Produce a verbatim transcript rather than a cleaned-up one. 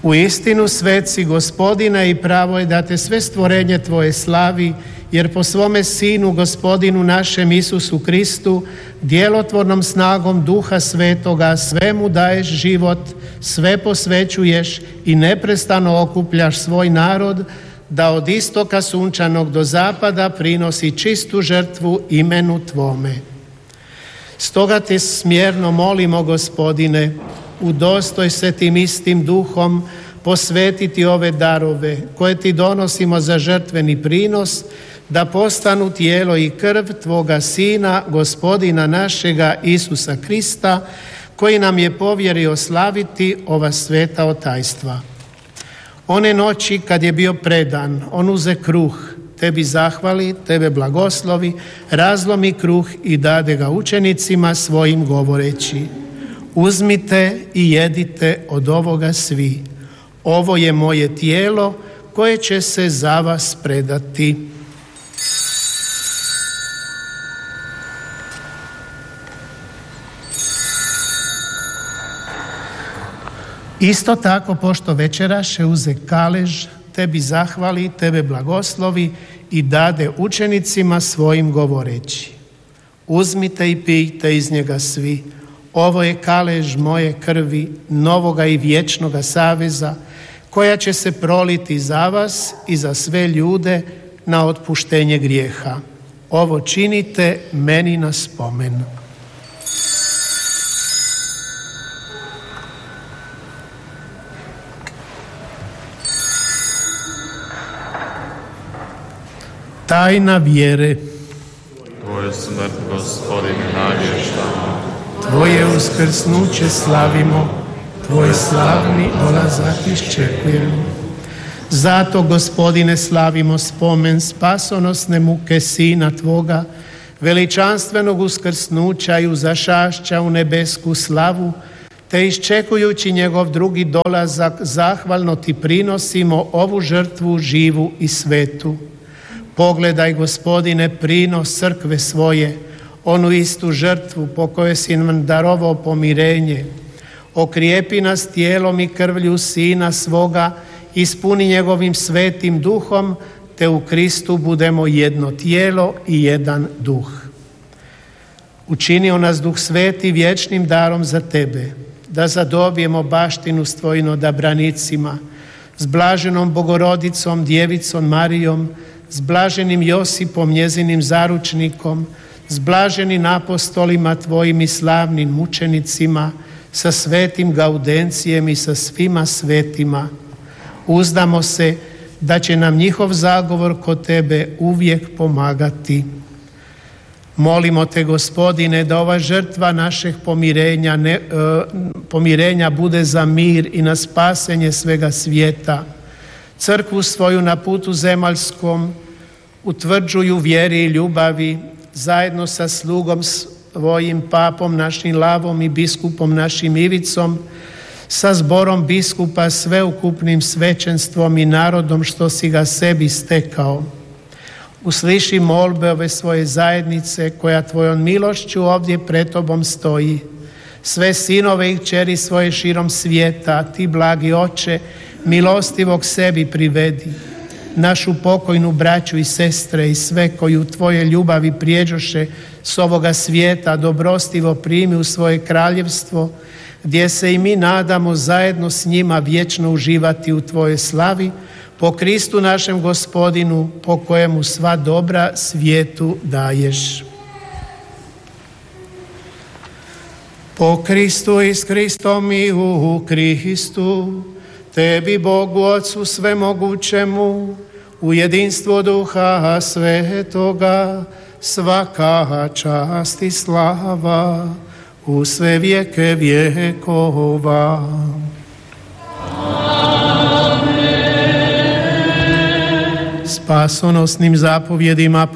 U istinu svet si, Gospodine, i pravo je da te sve stvorenje tvoje slavi, jer po svome Sinu, Gospodinu našem Isusu Kristu, djelotvornom snagom Duha Svetoga svemu daješ život, sve posvećuješ i neprestano okupljaš svoj narod, da od istoka sunčanog do zapada prinosi čistu žrtvu imenu Tvome. Stoga te smjerno molimo, Gospodine, udostoj se tim istim duhom posvetiti ove darove koje ti donosimo za žrtveni prinos, da postanu tijelo i krv Tvoga Sina, Gospodina našega Isusa Krista, koji nam je povjerio slaviti ova sveta otajstva. One noći kad je bio predan, on uze kruh, tebi zahvali, tebe blagoslovi, razlomi kruh i dade ga učenicima svojim govoreći: uzmite i jedite od ovoga svi. Ovo je moje tijelo koje će se za vas predati. Isto tako, pošto večeraše, uze kalež, tebi zahvali, tebe blagoslovi i dade učenicima svojim govoreći: uzmite i pijte iz njega svi. Ovo je kalež moje krvi, novoga i vječnoga saveza, koja će se proliti za vas i za sve ljude na otpuštenje grijeha. Ovo činite meni na spomen. Tajna vjere. Tvoju smrt, Gospodine, navještamo. Tvoje uskrsnuće slavimo, Tvoj slavni dolazak iščekujemo. Zato, Gospodine, slavimo spomen spasonosne muke Sina Tvoga, veličanstvenog uskrsnuća i uzašašća u nebesku slavu, te iščekujući njegov drugi dolazak, zahvalno ti prinosimo ovu žrtvu živu i svetu. Pogledaj, Gospodine, prinos crkve svoje, onu istu žrtvu po kojoj si nam darovao pomirenje. Okrijepi nas tijelom i krvlju Sina svoga, ispuni njegovim svetim duhom, te u Kristu budemo jedno tijelo i jedan duh. Učinio nas Duh Sveti vječnim darom za tebe, da zadobijemo baštinu s tvojim odabranicima, s blaženom Bogorodicom, Djevicom Marijom, s blaženim Josipom, njezinim zaručnikom, s blaženim apostolima tvojim i slavnim mučenicima, sa svetim Gaudencijem i sa svima svetima. Uzdamo se da će nam njihov zagovor kod tebe uvijek pomagati. Molimo te, Gospodine, da ova žrtva našeg pomirenja, ne, e, pomirenja bude za mir i na spasenje svega svijeta. Crkvu svoju na putu zemaljskom utvrđuju vjeri i ljubavi, zajedno sa slugom svojim papom našim Lavom i biskupom našim Ivicom, sa zborom biskupa, sveukupnim svećenstvom i narodom što si ga sebi stekao. Usliši molbe ove svoje zajednice koja tvojom milošću ovdje pred tobom stoji. Sve sinove i kćeri svoje širom svijeta, ti, blagi Oče, milostivog sebi privedi. Našu pokojnu braću i sestre i sve koji u tvoje ljubavi prijeđoše s ovoga svijeta dobrostivo primi u svoje kraljevstvo, gdje se i mi nadamo zajedno s njima vječno uživati u tvojoj slavi, po Kristu našem Gospodinu, po kojemu sva dobra svijetu daješ. Po Kristu i s Kristom i u Kristu, tebi, Bogu Otcu svemogućemu, u jedinstvu Duha Svetoga, svaka čast i slava u sve vijeke vjekova. Spasonosnim zapovjedima